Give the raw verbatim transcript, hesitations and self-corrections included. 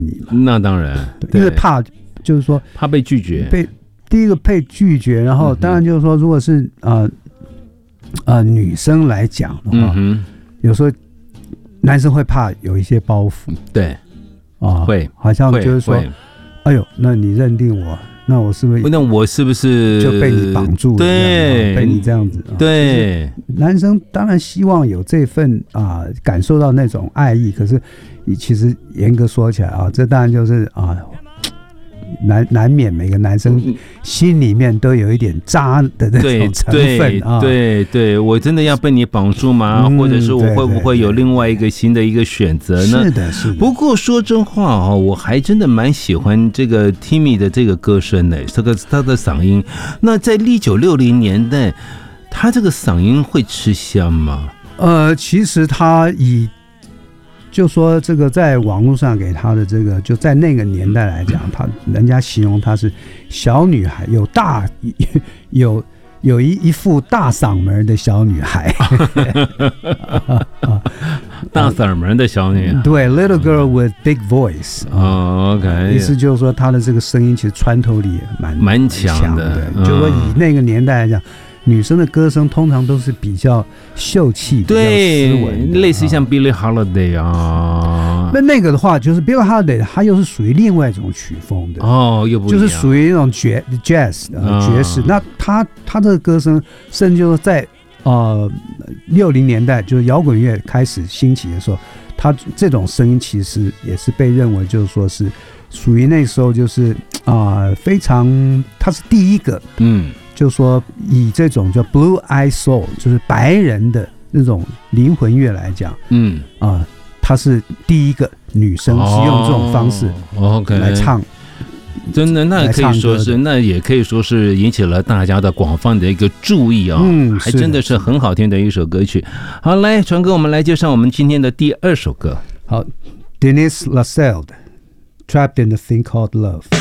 你嘛。 那当然， 因为怕就是说怕被拒绝， 被第一个被拒绝，然后当然就是说，如果是呃呃女生来讲的话，嗯、有时候男生会怕有一些包袱， 对啊， 会好像就是说，哎呦，那你认定我，那我是不是？ 那我是不是就被你绑住了？ 对， 被你这样子。 对， 男生当然希望有这份啊、呃，感受到那种爱意，可是其实严格说起来啊，这当然就是啊。难难免每个男生心里面都有一点渣的那种成分啊， 对 对, 对，我真的要被你绑住吗？嗯、或者是我会不会有另外一个新的一个选择呢？ 是的，是的。 不过说真话哦，我还真的蛮喜欢这个 Timmy 的这个歌声的，这个他的嗓音。那在一九六零年代，他这个嗓音会吃香吗？ 呃，其实他以就说这个在网络上给他的这个，就在那个年代来讲，他人家形容他是小女孩，有大有有一一副大嗓门的小女孩， 大嗓门的小女孩， 对 ，little girl with big voice， 哦 ，OK， 意思就是说她的这个声音其实穿透力也蛮蛮强的， 嗯、就说以那个年代来讲。女生的歌声通常都是比较秀气、比较斯文的， 类似像 Billie Holiday 啊。 那那个的话，就是 Billie Holiday， 它又是属于另外一种曲风的哦，又不一样， 就是属于那种爵 jazz 呃爵士。那他他这个歌声，甚至就是在呃六零年代，就是摇滚乐开始兴起的时候，他这种声音其实也是被认为就是说是属于那时候就是啊、呃、非常，他是第一个嗯。就是说，以这种叫 Blue Eye Soul， 就是白人的那种灵魂乐来讲，嗯啊、呃，她是第一个女生是用这种方式来唱，哦 okay、真的，那可以说是，那也可以说是引起了大家的广泛的一个注意啊、哦，嗯，还真的是很好听的一首歌曲。好，来，传哥，我们来介绍我们今天的第二首歌。 好 ，Denise Lascelles， Trapped in the Thing Called Love。